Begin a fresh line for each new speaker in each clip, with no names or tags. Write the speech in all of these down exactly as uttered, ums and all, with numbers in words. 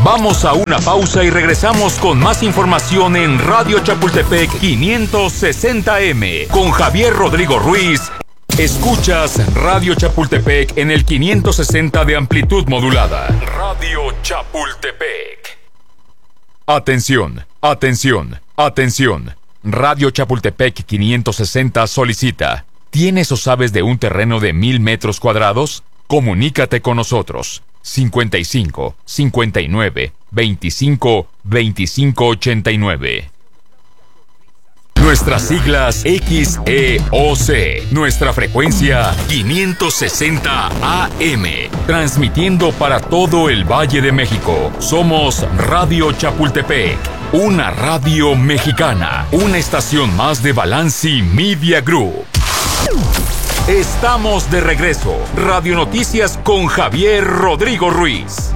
Vamos a una pausa y regresamos con más información en Radio Chapultepec quinientos sesenta M con Javier Rodrigo Ruiz. Escuchas Radio Chapultepec en el quinientos sesenta de amplitud modulada. Radio Chapultepec. Atención, atención, atención. Radio Chapultepec quinientos sesenta solicita: ¿tienes o sabes de un terreno de mil metros cuadrados? Comunícate con nosotros. cincuenta y cinco, cincuenta y nueve, veinticinco, veinticinco ochenta y nueve. Nuestras siglas X E O C. Nuestra frecuencia quinientos sesenta A M. Transmitiendo para todo el Valle de México. Somos Radio Chapultepec, una radio mexicana. Una estación más de Balanci Media Group. Estamos de regreso. Radio Noticias con Javier Rodrigo Ruiz.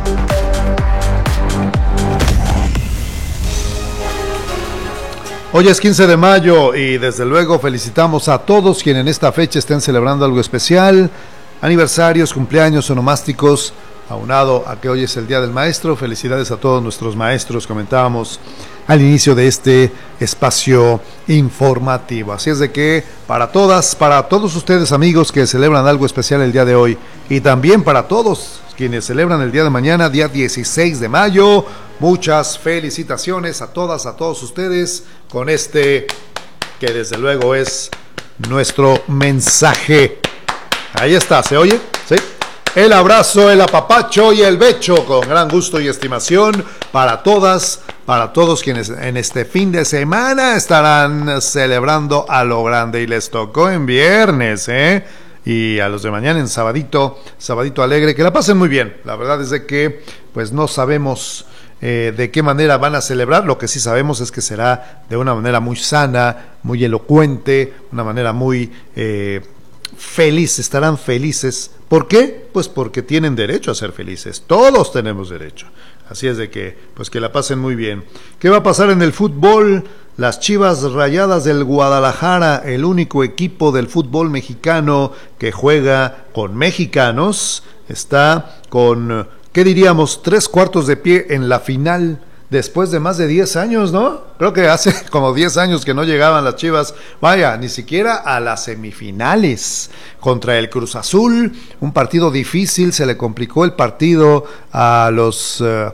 Hoy es quince de mayo y desde luego felicitamos a todos quienes en esta fecha estén celebrando algo especial, aniversarios, cumpleaños, onomásticos, aunado a que hoy es el Día del Maestro. Felicidades a todos nuestros maestros, comentábamos al inicio de este espacio informativo. Así es de que para todas, para todos ustedes amigos que celebran algo especial el día de hoy, y también para todos quienes celebran el día de mañana, día dieciséis de mayo, muchas felicitaciones a todas, a todos ustedes, con este que desde luego es nuestro mensaje. Ahí está, ¿se oye? ¿Sí? El abrazo, el apapacho y el becho con gran gusto y estimación para todas, para todos quienes en este fin de semana estarán celebrando a lo grande, y les tocó en viernes, ¿eh? Y a los de mañana en sabadito, sabadito alegre, que la pasen muy bien. La verdad es de que pues no sabemos eh, de qué manera van a celebrar. Lo que sí sabemos es que será de una manera muy sana, muy elocuente, una manera muy eh, feliz, estarán felices. ¿Por qué? Pues porque tienen derecho a ser felices, todos tenemos derecho. Así es de que, pues que la pasen muy bien. ¿Qué va a pasar en el fútbol? Las Chivas Rayadas del Guadalajara, el único equipo del fútbol mexicano que juega con mexicanos, está con, ¿qué diríamos?, tres cuartos de pie en la final, después de más de diez años, ¿no? Creo que hace como diez años que no llegaban las Chivas, vaya, ni siquiera a las semifinales contra el Cruz Azul, un partido difícil, se le complicó el partido a los uh,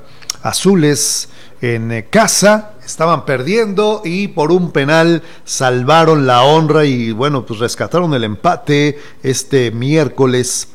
azules en eh, casa, estaban perdiendo y por un penal salvaron la honra y bueno, pues rescataron el empate este miércoles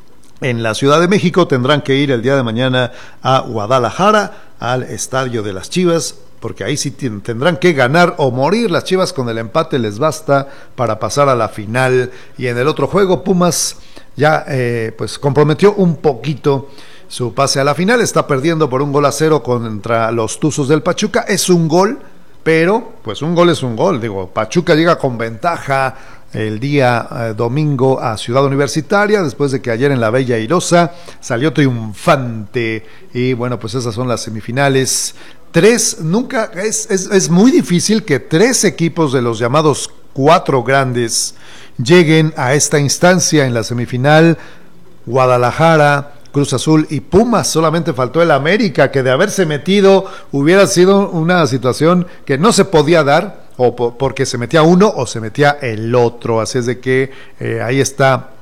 en la Ciudad de México. Tendrán que ir el día de mañana a Guadalajara, al estadio de las Chivas, porque ahí sí tendrán que ganar o morir. Las Chivas con el empate les basta para pasar a la final. Y en el otro juego Pumas ya eh, pues comprometió un poquito su pase a la final, está perdiendo por un gol a cero contra los Tuzos del Pachuca. Es un gol, pero pues un gol es un gol. Digo, Pachuca llega con ventaja el día eh, domingo a Ciudad Universitaria, después de que ayer en la Bella Airosa salió triunfante. Y bueno, pues esas son las semifinales. Tres, nunca, es, es, es muy difícil que tres equipos de los llamados cuatro grandes lleguen a esta instancia en la semifinal. Guadalajara, Cruz Azul y Pumas, solamente faltó el América, que de haberse metido hubiera sido una situación que no se podía dar, o po- porque se metía uno o se metía el otro. Así es de que eh, ahí está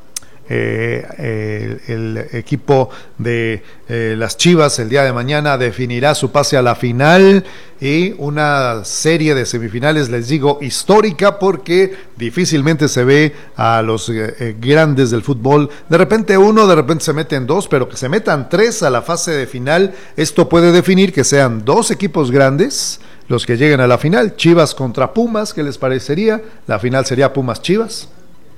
eh, eh, el equipo de eh, las Chivas el día de mañana definirá su pase a la final, y una serie de semifinales, les digo, histórica, porque difícilmente se ve a los eh, grandes del fútbol, de repente uno, de repente se meten dos, pero que se metan tres a la fase de final. Esto puede definir que sean dos equipos grandes los que lleguen a la final. Chivas contra Pumas, ¿qué les parecería? La final sería Pumas Chivas,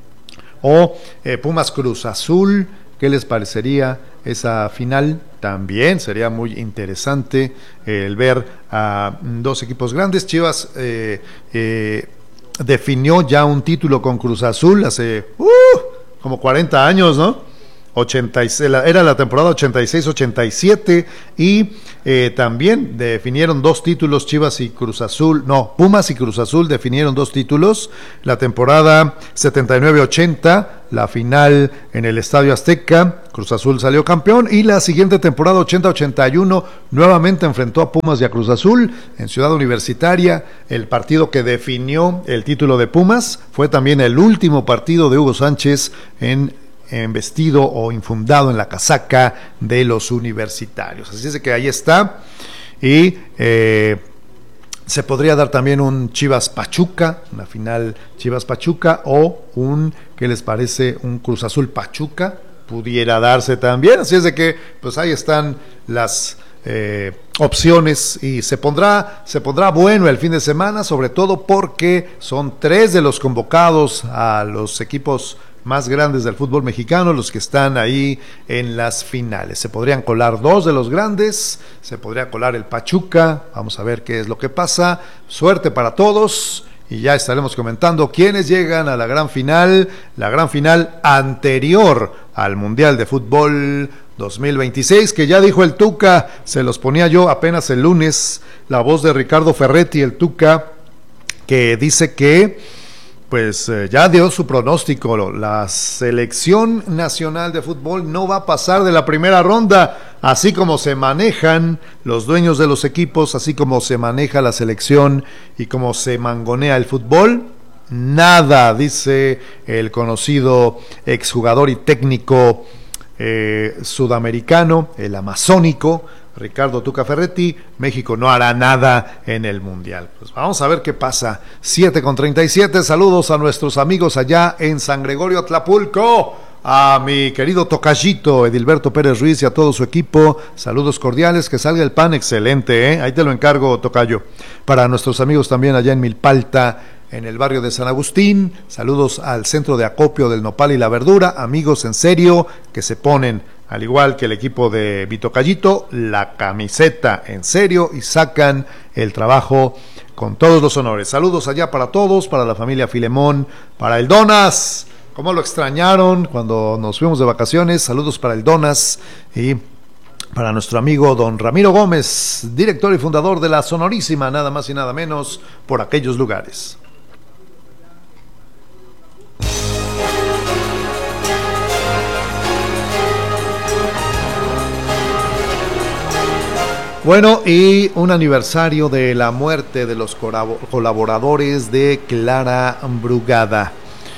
o eh, Pumas Cruz Azul, ¿qué les parecería esa final? También sería muy interesante eh, el ver a dos equipos grandes. Chivas eh, eh, definió ya un título con Cruz Azul hace uh, como cuarenta años, ¿no? ochenta y seis, era la temporada ochenta y seis ochenta y siete, y eh, también definieron dos títulos Chivas y Cruz Azul, no, Pumas y Cruz Azul definieron dos títulos, la temporada setenta y nueve ochenta, la final en el Estadio Azteca, Cruz Azul salió campeón y la siguiente temporada ochenta ochenta y uno nuevamente enfrentó a Pumas y a Cruz Azul en Ciudad Universitaria. El partido que definió el título de Pumas fue también el último partido de Hugo Sánchez en, en vestido o infundado en la casaca de los universitarios. Así es que ahí está. Y eh, se podría dar también un Chivas Pachuca, una final Chivas Pachuca, o un, ¿qué les parece? Un Cruz Azul Pachuca, pudiera darse también. Así es de que, pues ahí están las eh, opciones y se pondrá, se pondrá bueno el fin de semana, sobre todo porque son tres de los convocados a los equipos más grandes del fútbol mexicano, los que están ahí en las finales. Se podrían colar dos de los grandes, se podría colar el Pachuca, vamos a ver qué es lo que pasa. Suerte para todos y ya estaremos comentando quiénes llegan a la gran final, la gran final anterior al Mundial de Fútbol dos mil veintiséis, que ya dijo el Tuca, se los ponía yo apenas el lunes, la voz de Ricardo Ferretti, el Tuca, que dice que pues eh, ya dio su pronóstico. La selección nacional de fútbol no va a pasar de la primera ronda, así como se manejan los dueños de los equipos, así como se maneja la selección y como se mangonea el fútbol. Nada, dice el conocido exjugador y técnico eh, sudamericano, el amazónico, Ricardo Tuca Ferretti. México no hará nada en el Mundial. Pues vamos a ver qué pasa. siete con treinta y siete, saludos a nuestros amigos allá en San Gregorio Tlapulco, a mi querido tocallito Edilberto Pérez Ruiz y a todo su equipo, saludos cordiales, que salga el pan excelente, ¿eh? Ahí te lo encargo, tocayo. Para nuestros amigos también allá en Milpalta, en el barrio de San Agustín, saludos al centro de acopio del nopal y la verdura, amigos en serio, que se ponen, al igual que el equipo de Vito Callito, la camiseta en serio y sacan el trabajo con todos los honores. Saludos allá para todos, para la familia Filemón, para el Donas, cómo lo extrañaron cuando nos fuimos de vacaciones. Saludos para el Donas y para nuestro amigo don Ramiro Gómez, director y fundador de la Sonorísima, nada más y nada menos, por aquellos lugares. Bueno, y un aniversario de la muerte de los colaboradores de Clara Brugada.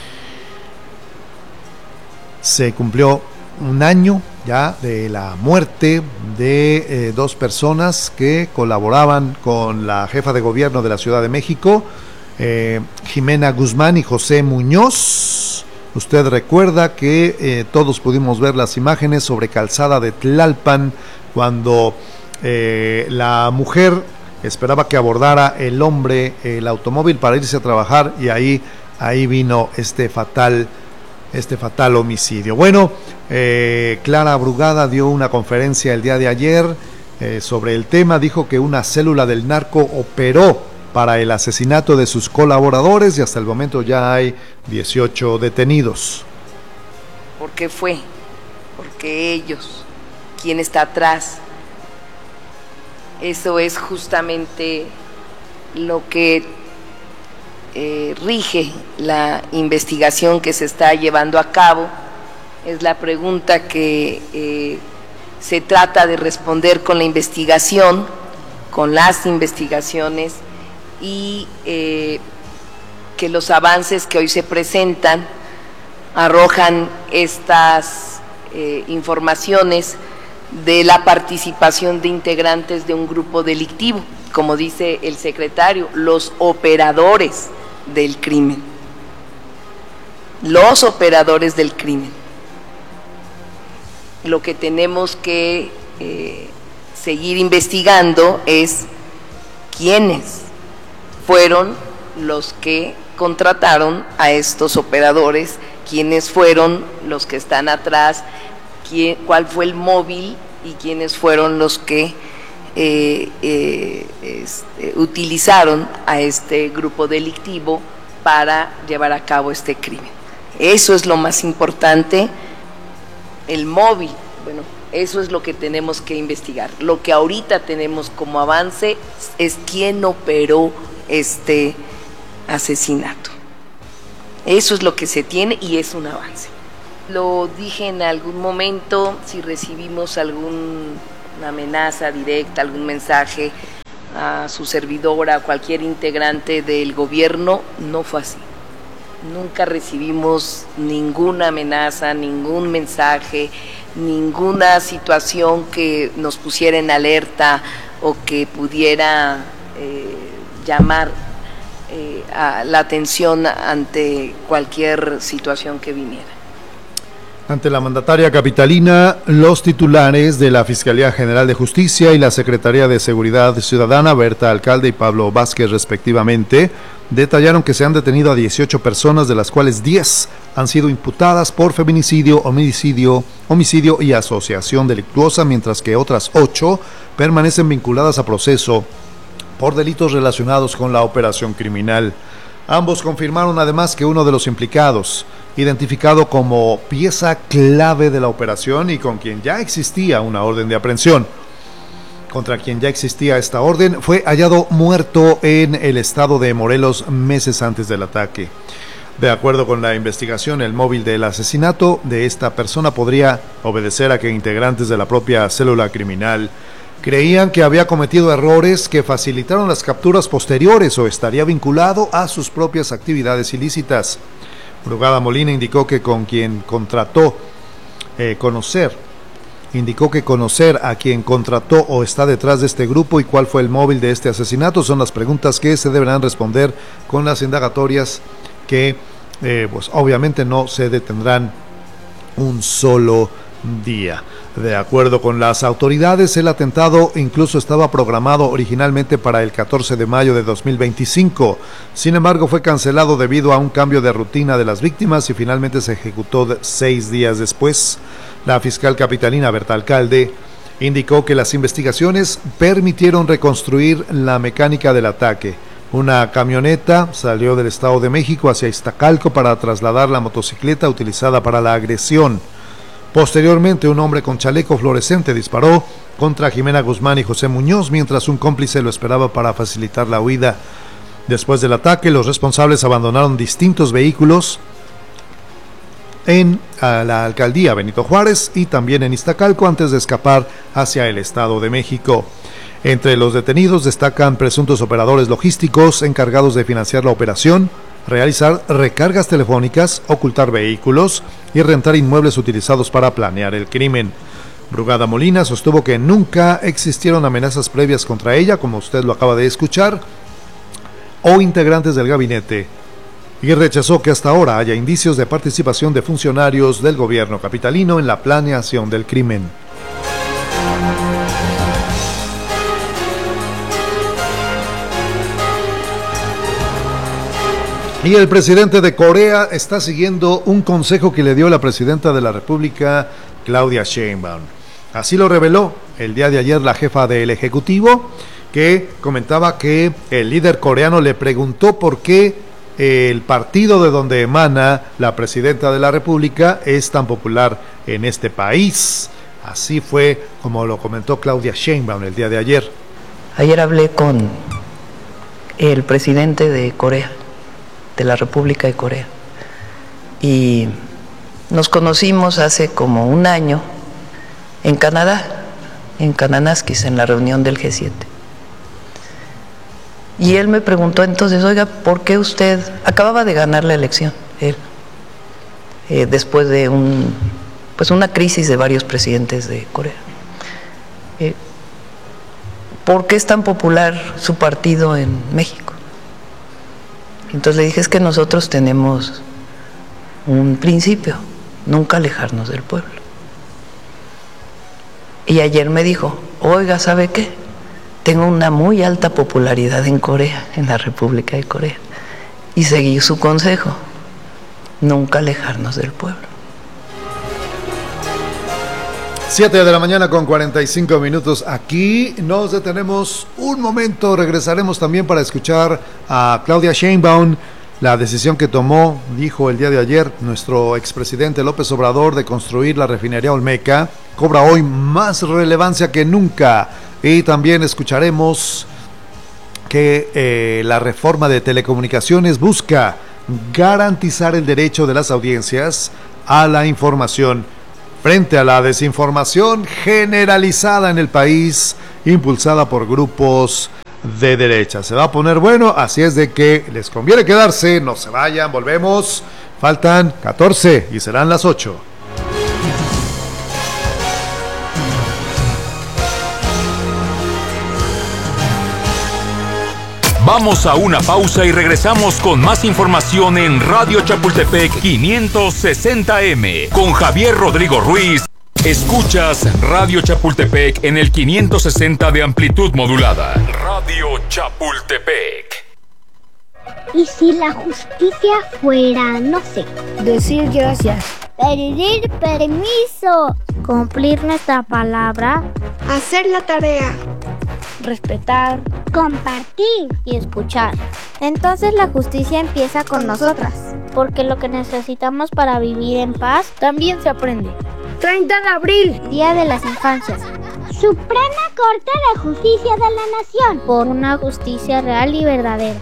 Se cumplió un año ya de la muerte de eh, dos personas que colaboraban con la jefa de gobierno de la Ciudad de México, eh, Jimena Guzmán y José Muñoz. Usted recuerda que eh, todos pudimos ver las imágenes sobre Calzada de Tlalpan cuando Eh, la mujer esperaba que abordara el hombre el automóvil para irse a trabajar y ahí, ahí vino este fatal, este fatal homicidio. Bueno, eh, Clara Brugada dio una conferencia el día de ayer eh, sobre el tema, dijo que una célula del narco operó para el asesinato de sus colaboradores y hasta el momento ya hay dieciocho detenidos.
¿Por qué fue? Porque ellos, ¿quién está atrás? Eso es justamente lo que eh, rige la investigación que se está llevando a cabo. Es la pregunta que eh, se trata de responder con la investigación, con las investigaciones y eh, que los avances que hoy se presentan arrojan estas eh, informaciones de la participación de integrantes de un grupo delictivo, como dice el secretario, los operadores del crimen, los operadores del crimen. Lo que tenemos que eh, seguir investigando es quiénes fueron los que contrataron a estos operadores, quiénes fueron los que están atrás, quién, cuál fue el móvil y quiénes fueron los que eh, eh, este, utilizaron a este grupo delictivo para llevar a cabo este crimen. Eso es lo más importante, el móvil. Bueno, eso es lo que tenemos que investigar. Lo que ahorita tenemos como avance es quién operó este asesinato. Eso es lo que se tiene y es un avance. lo dije en algún momento, si recibimos alguna amenaza directa, algún mensaje a su servidora, a cualquier integrante del gobierno, no fue así. Nunca recibimos ninguna amenaza, ningún mensaje, ninguna situación que nos pusiera en alerta o que pudiera eh, llamar eh, a la atención ante cualquier situación que viniera.
Ante la mandataria capitalina, los titulares de la Fiscalía General de Justicia y la Secretaría de Seguridad Ciudadana, Berta Alcalde y Pablo Vázquez respectivamente, detallaron que se han detenido a dieciocho personas, de las cuales diez han sido imputadas por feminicidio, homicidio, homicidio y asociación delictuosa, mientras que otras ocho permanecen vinculadas a proceso por delitos relacionados con la operación criminal. Ambos confirmaron además que uno de los implicados, identificado como pieza clave de la operación y con quien ya existía una orden de aprehensión, contra quien ya existía esta orden, fue hallado muerto en el estado de Morelos meses antes del ataque. De acuerdo con la investigación, el móvil del asesinato de esta persona podría obedecer a que integrantes de la propia célula criminal creían que había cometido errores que facilitaron las capturas posteriores o estaría vinculado a sus propias actividades ilícitas. Brugada Molina indicó que con quien contrató eh, conocer, indicó que conocer a quien contrató o está detrás de este grupo y cuál fue el móvil de este asesinato son las preguntas que se deberán responder con las indagatorias que eh, pues obviamente no se detendrán un solo día. De acuerdo con las autoridades, el atentado incluso estaba programado originalmente para el catorce de mayo de dos mil veinticinco. Sin embargo, fue cancelado debido a un cambio de rutina de las víctimas y finalmente se ejecutó seis días después. La fiscal capitalina Berta Alcalde indicó que las investigaciones permitieron reconstruir la mecánica del ataque. Una camioneta salió del Estado de México hacia Iztacalco para trasladar la motocicleta utilizada para la agresión. Posteriormente, un hombre con chaleco fluorescente disparó contra Jimena Guzmán y José Muñoz, mientras un cómplice lo esperaba para facilitar la huida. Después del ataque, los responsables abandonaron distintos vehículos en la alcaldía Benito Juárez y también en Iztacalco antes de escapar hacia el Estado de México. Entre los detenidos destacan presuntos operadores logísticos encargados de financiar la operación, realizar recargas telefónicas, ocultar vehículos y rentar inmuebles utilizados para planear el crimen. Brugada Molina sostuvo que nunca existieron amenazas previas contra ella, como usted lo acaba de escuchar, o integrantes del gabinete, y rechazó que hasta ahora haya indicios de participación de funcionarios del gobierno capitalino en la planeación del crimen. Y el presidente de Corea está siguiendo un consejo que le dio la presidenta de la República, Claudia Sheinbaum. Así lo reveló el día de ayer la jefa del Ejecutivo, que comentaba que el líder coreano le preguntó por qué el partido de donde emana la presidenta de la República es tan popular en este país. Así fue como lo comentó Claudia Sheinbaum el día de ayer.
Ayer hablé con el presidente de Corea, de la República de Corea, y nos conocimos hace como un año en Canadá, en Kananaskis, en la reunión del G siete. Y él me preguntó entonces, oiga, ¿por qué usted acababa de ganar la elección? Él, eh, después de un, pues una crisis de varios presidentes de Corea. Eh, ¿Por qué es tan popular su partido en México? Entonces le dije, es que nosotros tenemos un principio, nunca alejarnos del pueblo. Y ayer me dijo, oiga, ¿sabe qué? Tengo una muy alta popularidad en Corea, en la República de Corea. Y seguí su consejo, nunca alejarnos del pueblo.
siete de la mañana con cuarenta y cinco minutos. Aquí nos detenemos un momento. Regresaremos también para escuchar a Claudia Sheinbaum. La decisión que tomó, dijo el día de ayer nuestro expresidente López Obrador, de construir la refinería Olmeca, cobra hoy más relevancia que nunca. Y también escucharemos que eh, la reforma de telecomunicaciones busca garantizar el derecho de las audiencias a la información frente a la desinformación generalizada en el país, impulsada por grupos de derecha. Se va a poner bueno, así es de que les conviene quedarse, no se vayan, volvemos, faltan catorce y serán las ocho.
Vamos a una pausa y regresamos con más información en Radio Chapultepec quinientos sesenta eme con Javier Rodrigo Ruiz. Escuchas Radio Chapultepec en el quinientos sesenta de amplitud modulada. Radio Chapultepec.
¿Y si la justicia fuera, no sé, decir gracias, pedir permiso, cumplir nuestra palabra,
hacer la tarea,
respetar, compartir y escuchar? Entonces la justicia empieza con nosotras, porque lo que necesitamos para vivir en paz también se aprende.
treinta de abril,
Día de las Infancias. Suprema Corte de Justicia de la Nación, por una justicia real y verdadera.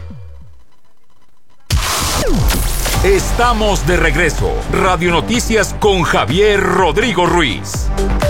Estamos de regreso. Radio Noticias con Javier Rodrigo Ruiz.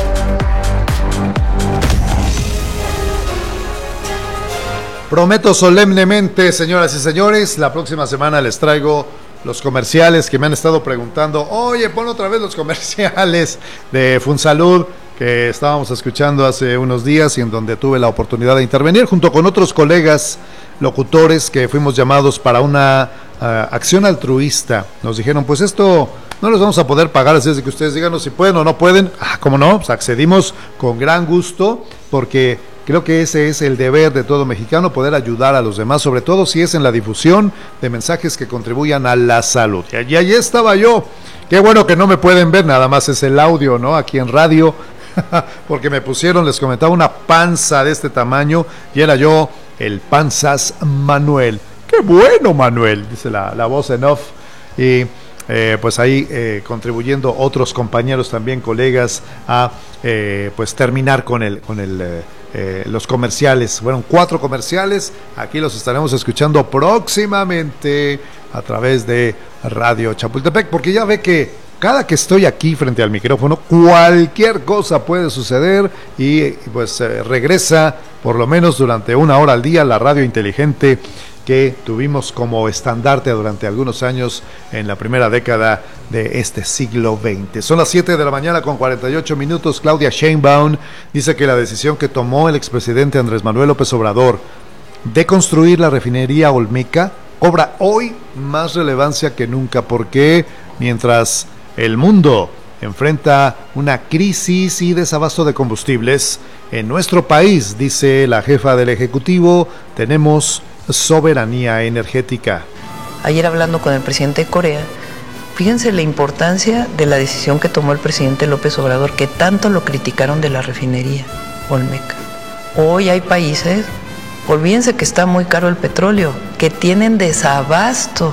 Prometo solemnemente, señoras y señores, la próxima semana les traigo los comerciales que me han estado preguntando. Oye, pon otra vez los comerciales de Funsalud que estábamos escuchando hace unos días y en donde tuve la oportunidad de intervenir junto con otros colegas locutores que fuimos llamados para una uh, acción altruista. Nos dijeron, pues esto no les vamos a poder pagar, así es que ustedes díganos si pueden o no pueden. Ah, ¿cómo no? Pues accedimos con gran gusto, porque creo que ese es el deber de todo mexicano, poder ayudar a los demás, sobre todo si es en la difusión de mensajes que contribuyan a la salud. Y allí, allí estaba yo. Qué bueno que no me pueden ver, nada más es el audio, ¿no? Aquí en radio, porque me pusieron, les comentaba, una panza de este tamaño y era yo el Panzas Manuel. ¡Qué bueno, Manuel! Dice la, la voz en off. Y eh, pues ahí eh, contribuyendo otros compañeros también, colegas, a eh, pues terminar con el, con el eh, eh, los comerciales. Fueron cuatro comerciales. Aquí los estaremos escuchando próximamente a través de Radio Chapultepec, porque ya ve que cada que estoy aquí frente al micrófono, cualquier cosa puede suceder y pues eh, regresa por lo menos durante una hora al día la radio inteligente que tuvimos como estandarte durante algunos años en la primera década de este siglo veinte. Son las siete de la mañana con cuarenta y ocho minutos. Claudia Sheinbaum dice que la decisión que tomó el expresidente Andrés Manuel López Obrador de construir la refinería Olmeca cobra hoy más relevancia que nunca, porque mientras el mundo enfrenta una crisis y desabasto de combustibles, en nuestro país, dice la jefa del Ejecutivo, tenemos soberanía energética.
Ayer hablando con el presidente de Corea, fíjense la importancia de la decisión que tomó el presidente López Obrador, que tanto lo criticaron de la refinería Olmeca. Hoy hay países, olvídense que está muy caro el petróleo, que tienen desabasto,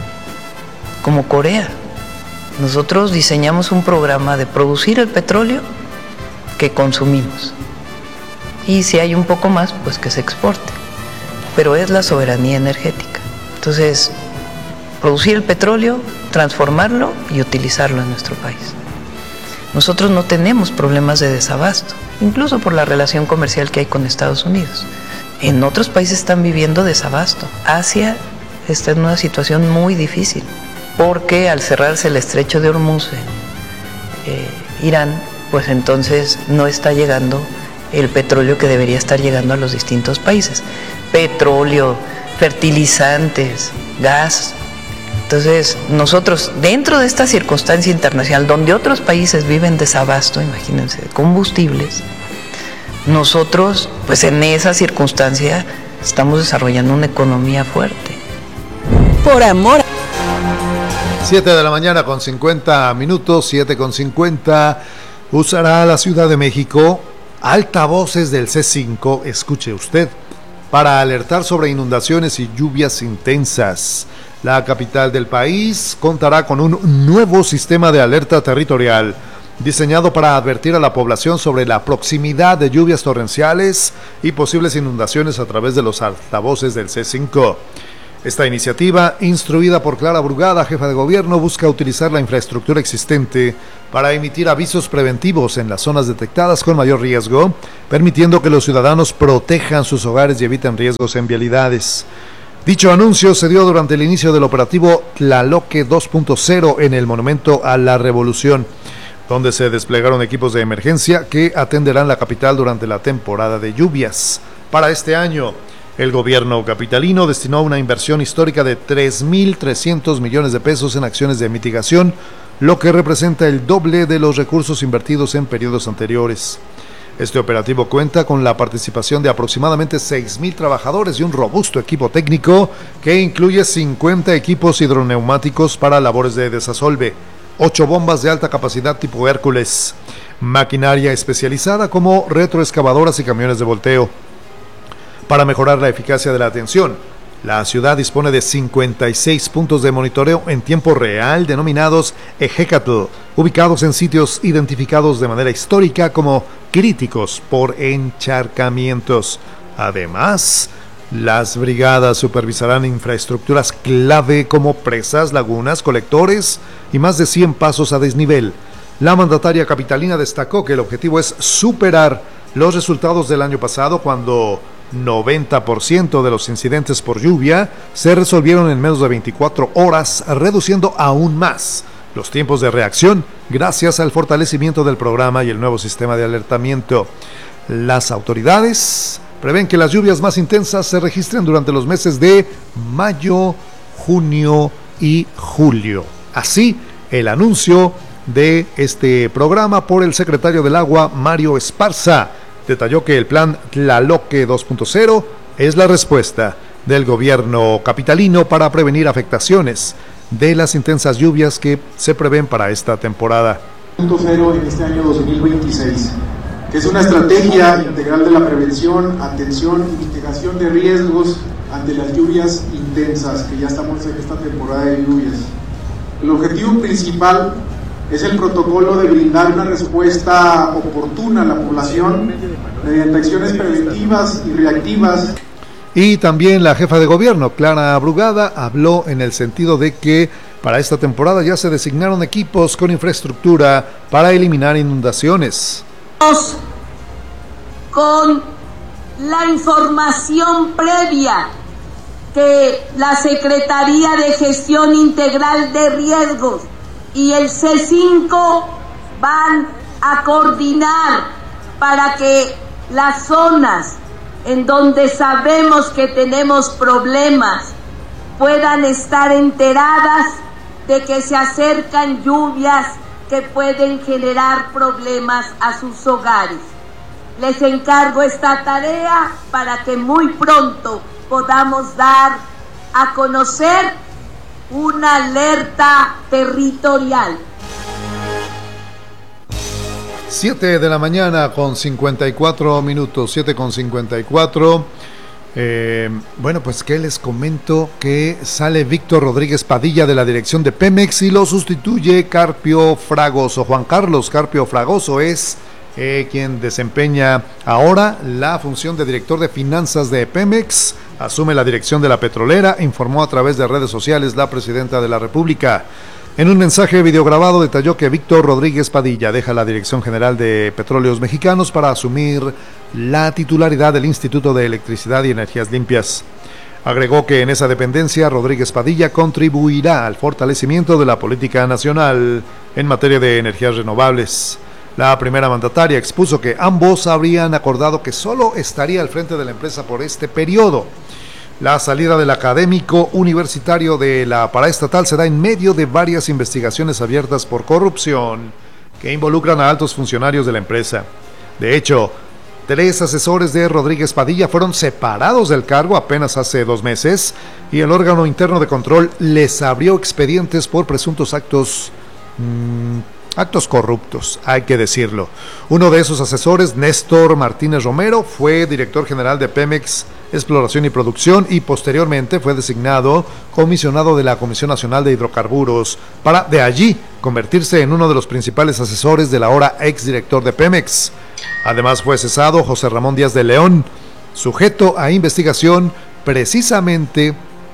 como Corea. Nosotros diseñamos un programa de producir el petróleo que consumimos. Y si hay un poco más, pues que se exporte. Pero es la soberanía energética. Entonces, producir el petróleo, transformarlo y utilizarlo en nuestro país. Nosotros no tenemos problemas de desabasto, incluso por la relación comercial que hay con Estados Unidos. En otros países están viviendo desabasto. Asia está en una situación muy difícil, porque al cerrarse el estrecho de Hormuz, eh, Irán, pues entonces no está llegando el petróleo que debería estar llegando a los distintos países. Petróleo, fertilizantes, gas. Entonces, nosotros, dentro de esta circunstancia internacional, donde otros países viven desabasto, imagínense, de combustibles, nosotros, pues en esa circunstancia, estamos desarrollando una economía fuerte.
Por amor.
siete de la mañana con cincuenta minutos, siete con cincuenta. Usará la Ciudad de México altavoces del C cinco, escuche usted, para alertar sobre inundaciones y lluvias intensas. La capital del país contará con un nuevo sistema de alerta territorial diseñado para advertir a la población sobre la proximidad de lluvias torrenciales y posibles inundaciones a través de los altavoces del C cinco. Esta iniciativa, instruida por Clara Brugada, jefa de gobierno, busca utilizar la infraestructura existente para emitir avisos preventivos en las zonas detectadas con mayor riesgo, permitiendo que los ciudadanos protejan sus hogares y eviten riesgos en vialidades. Dicho anuncio se dio durante el inicio del operativo Tlaloque dos punto cero en el Monumento a la Revolución, donde se desplegaron equipos de emergencia que atenderán la capital durante la temporada de lluvias. Para este año, el gobierno capitalino destinó una inversión histórica de tres mil trescientos millones de pesos en acciones de mitigación, lo que representa el doble de los recursos invertidos en periodos anteriores. Este operativo cuenta con la participación de aproximadamente seis mil trabajadores y un robusto equipo técnico que incluye cincuenta equipos hidroneumáticos para labores de desasolve, ocho bombas de alta capacidad tipo Hércules, maquinaria especializada como retroexcavadoras y camiones de volteo. Para mejorar la eficacia de la atención, la ciudad dispone de cincuenta y seis puntos de monitoreo en tiempo real denominados Ejecatl, ubicados en sitios identificados de manera histórica como críticos por encharcamientos. Además, las brigadas supervisarán infraestructuras clave como presas, lagunas, colectores y más de cien pasos a desnivel. La mandataria capitalina destacó que el objetivo es superar los resultados del año pasado, cuando noventa por ciento de los incidentes por lluvia se resolvieron en menos de veinticuatro horas, reduciendo aún más los tiempos de reacción gracias al fortalecimiento del programa y el nuevo sistema de alertamiento. Las autoridades prevén que las lluvias más intensas se registren durante los meses de mayo, junio y julio. Así, el anuncio de este programa por el secretario del Agua, Mario Esparza, detalló que el plan Tlaloque dos punto cero es la respuesta del gobierno capitalino para prevenir afectaciones de las intensas lluvias que se prevén para esta temporada.
punto cero en este año dos mil veintiséis, que es una estrategia integral de la prevención, atención y mitigación de riesgos ante las lluvias intensas, que ya estamos en esta temporada de lluvias. El objetivo principal es el protocolo de brindar una respuesta oportuna a la población mediante acciones preventivas y reactivas.
Y también la jefa de gobierno, Clara Brugada, habló en el sentido de que para esta temporada ya se designaron equipos con infraestructura para eliminar inundaciones.
Con la información previa que la Secretaría de Gestión Integral de Riesgos y el C cinco van a coordinar para que las zonas en donde sabemos que tenemos problemas puedan estar enteradas de que se acercan lluvias que pueden generar problemas a sus hogares. Les encargo esta tarea para que muy pronto podamos dar a conocer una alerta territorial.
siete de la mañana con cincuenta y cuatro minutos, siete con cincuenta y cuatro. Eh, bueno, pues que les comento que sale Víctor Rodríguez Padilla de la dirección de Pemex y lo sustituye Carpio Fragoso. Juan Carlos Carpio Fragoso es eh, quien desempeña ahora la función de director de finanzas de Pemex. Asume la dirección de la petrolera, informó a través de redes sociales la presidenta de la República. En un mensaje videograbado detalló que Víctor Rodríguez Padilla deja la Dirección General de Petróleos Mexicanos para asumir la titularidad del Instituto de Electricidad y Energías Limpias. Agregó que en esa dependencia Rodríguez Padilla contribuirá al fortalecimiento de la política nacional en materia de energías renovables. La primera mandataria expuso que ambos habrían acordado que solo estaría al frente de la empresa por este periodo. La salida del académico universitario de la paraestatal se da en medio de varias investigaciones abiertas por corrupción que involucran a altos funcionarios de la empresa. De hecho, tres asesores de Rodríguez Padilla fueron separados del cargo apenas hace dos meses y el órgano interno de control les abrió expedientes por presuntos actos mmm, actos corruptos, hay que decirlo. Uno de esos asesores, Néstor Martínez Romero, fue director general de Pemex Exploración y Producción y posteriormente fue designado comisionado de la Comisión Nacional de Hidrocarburos para de allí convertirse en uno de los principales asesores del ahora exdirector de Pemex. Además fue cesado José Ramón Díaz de León, sujeto a investigación precisamente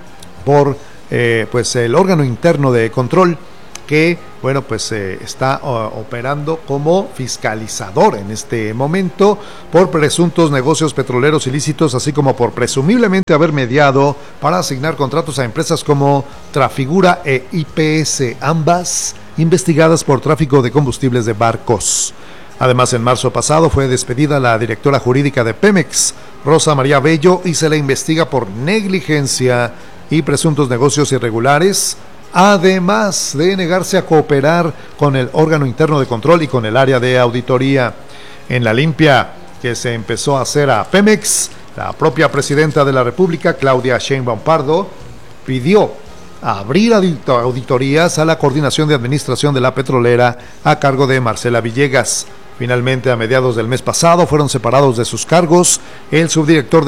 por eh, pues el órgano interno de control que, bueno, pues eh, está uh, operando como fiscalizador en este momento por presuntos negocios petroleros ilícitos, así como por presumiblemente haber mediado para asignar contratos a empresas como Trafigura e I P S, ambas investigadas por tráfico de combustibles de barcos. Además, en marzo pasado fue despedida la directora jurídica de Pemex, Rosa María Bello, y se le investiga por negligencia y presuntos negocios irregulares, además de negarse a cooperar con el órgano interno de control y con el área de auditoría. En la limpia que se empezó a hacer a Pemex, la propia presidenta de la República, Claudia Sheinbaum Pardo, pidió abrir auditorías a la coordinación de administración de la petrolera a cargo de Marcela Villegas. Finalmente, a mediados del mes pasado, fueron separados de sus cargos el subdirector de